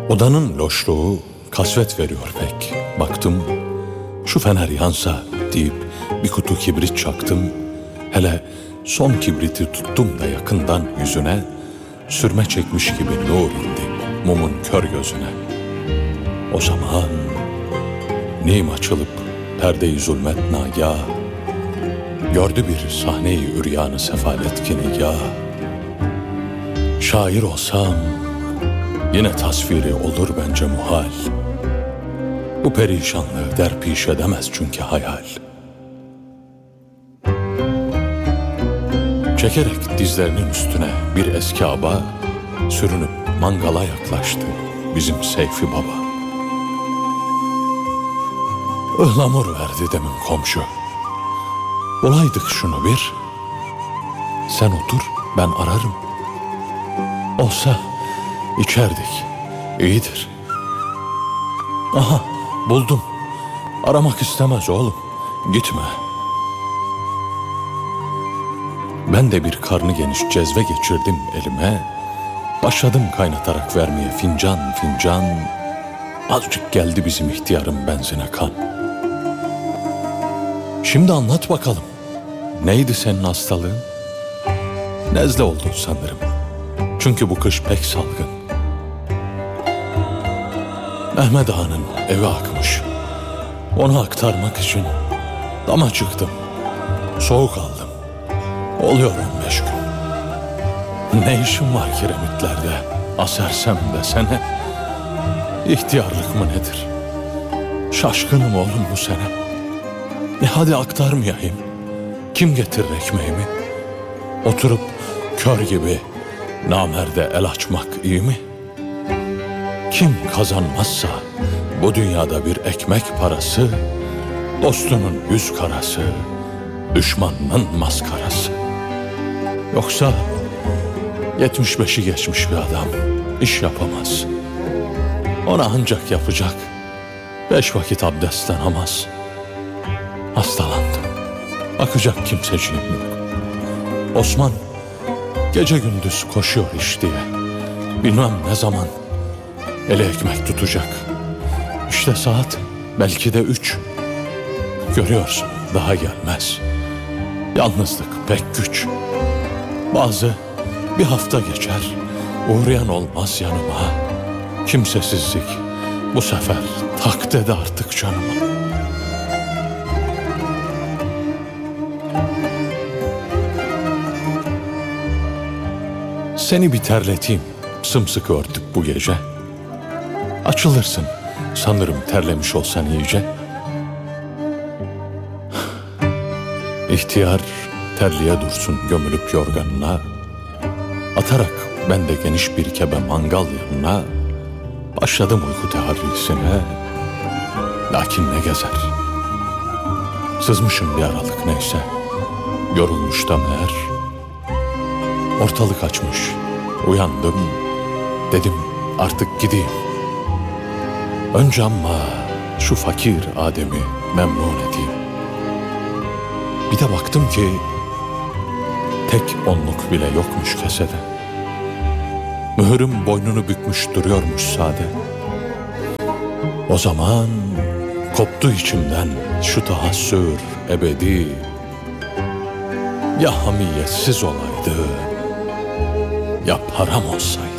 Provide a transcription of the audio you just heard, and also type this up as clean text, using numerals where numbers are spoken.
Odanın loşluğu kasvet veriyor pek. Baktım şu fener yansa deyip bir kutu kibrit çaktım. Hele son kibriti tuttum da yakından yüzüne, sürme çekmiş gibi nur indi mumun kör gözüne. O zaman nim açılıp perde-i zulmet nagah, gördü bir sahne-i üryanı sefalet ki nigah. Şair olsam yine tasviri olur bence muhal. Bu perişanlığı derpiş edemez çünkü hayal. Çekerek dizlerinin üstüne bir eski aba, sürünüp mangala yaklaştı bizim Seyfi Baba. Ihlamur verdi demin komşu. Olaydık şunu bir, sen otur ben ararım. Olsa içerdik, iyidir. Aha buldum, aramak istemez oğlum, gitme. Ben de bir karnı geniş cezve geçirdim elime, başladım kaynatarak vermeye fincan fincan. Azıcık geldi bizim ihtiyarın benzine kan. Şimdi anlat bakalım, neydi senin hastalığın? Nezle oldun sanırım, çünkü bu kış pek salgın. Mehmet Ağa'nın evi akmış, onu aktarmak için dama çıktım, soğuk aldım. Oluyor 15 gün. Ne işim var kiremitlerde, asersem desene. İhtiyarlık mı nedir? Şaşkınım oğlum bu sene. Hadi aktarmayayım. Kim getirir ekmeğimi? Oturup kör gibi namerde el açmak iyi mi? Kim kazanmazsa bu dünyada bir ekmek parası, dostunun yüz karası, düşmanının maskarası. Yoksa 75'i geçmiş bir adam iş yapamaz. Ona ancak yapacak 5 vakit abdestle namaz. Hastalandım, bakacak kimseciğim yok. Osman gece gündüz koşuyor iş diye, bilmem ne zaman eli ekmek tutacak. İşte saat belki de 3. Görüyorsun daha gelmez. Yalnızlık pek güç. Bazı bir hafta geçer, uğrayan olmaz yanıma. Kimsesizlik bu sefer tak dedi artık canıma. Seni bir terleteyim, sımsıkı örtük bu gece. Açılırsın, sanırım terlemiş olsan iyice. İhtiyar terliğe dursun gömülüp yorganına, atarak ben de geniş bir kebe mangal yanına, başladım uyku teharrisine. Lakin ne gezer, sızmışım bir aralık neyse, yorulmuş da meğer. Ortalık açmış, uyandım, dedim artık gideyim. Önce ama şu fakir Adem'i memnun edeyim. Bir de baktım ki tek onluk bile yokmuş kesede. Mühürüm boynunu bükmüş duruyormuş sade. O zaman koptu içimden şu tahassür ebedi. Ya hamiyetsiz olaydı, ya param olsaydı.